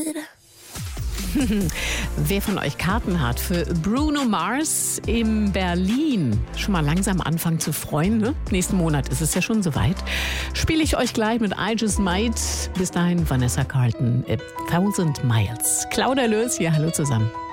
Wer von euch Karten hat für Bruno Mars in Berlin, schon mal langsam anfangen zu freuen, ne? Nächsten Monat ist es ja schon soweit. Spiele ich euch gleich mit I Just Might. Bis dahin Vanessa Carlton, 1000 Miles. Claudia Lös hier, hallo zusammen.